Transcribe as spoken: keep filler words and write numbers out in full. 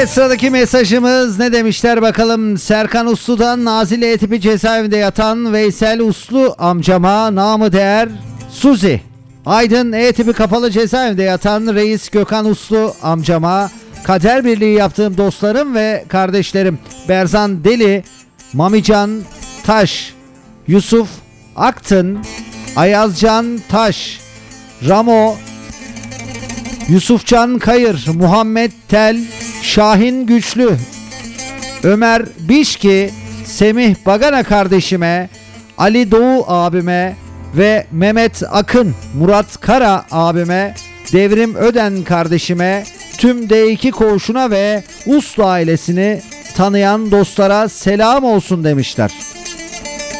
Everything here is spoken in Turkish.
Evet, sıradaki mesajımız ne demişler bakalım. Serkan Uslu'dan Nazilli E-tipi cezaevinde yatan Veysel Uslu amcama namı değer Suzi. Aydın E-tipi kapalı cezaevinde yatan Reis Gökhan Uslu amcama kader birliği yaptığım dostlarım ve kardeşlerim Berzan Deli, Mamican Taş, Yusuf Aktın, Ayazcan Taş, Ramo, Yusufcan Kayır, Muhammed Tel, Şahin Güçlü, Ömer Bişki, Semih Bagana kardeşime, Ali Doğu abime ve Mehmet Akın, Murat Kara abime, Devrim Öden kardeşime, tüm D iki koğuşuna ve Uslu ailesini tanıyan dostlara selam olsun demişler.